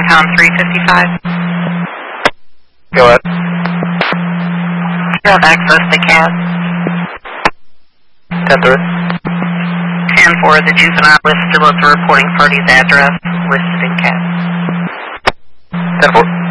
pound 355. Go ahead. You have access to CAD. 10-3. 10-4, the juvenile is still at the reporting party's address listed in CAD. 10-4.